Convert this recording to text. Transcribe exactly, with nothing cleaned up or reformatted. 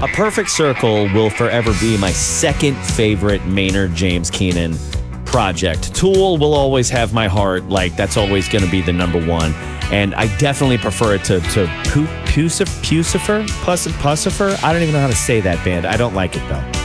A Perfect Circle will forever be my second favorite Maynard James Keenan project. Tool will always have my heart. Like, that's always going to be the number one. And I definitely prefer it to, to Pu- Pusif- Pucifer? Pus- Pucifer? I don't even know how to say that band. I don't like it, though.